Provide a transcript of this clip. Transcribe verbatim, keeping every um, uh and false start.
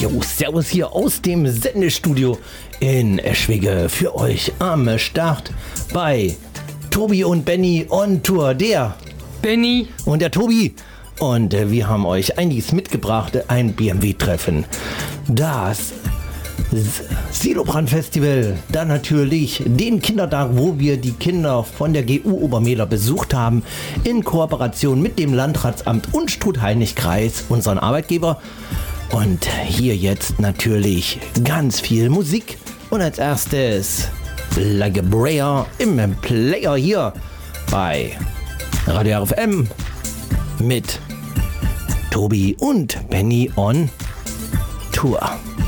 Jo, servus hier aus dem Sendestudio in Eschwege für euch am Start bei Tobi und Benny on Tour. Der Benny und der Tobi. Und äh, wir haben euch einiges mitgebracht, ein B M W-Treffen, das Silobrand Festival, dann natürlich den Kindertag, wo wir die Kinder von der G U Obermehler besucht haben, in Kooperation mit dem Landratsamt und Struth-Heinrich-Kreis, unseren Arbeitgeber. Und hier jetzt natürlich ganz viel Musik. Und als erstes Like a Prayer im Player hier bei Radio R F M mit Tobi und Benny on Tour.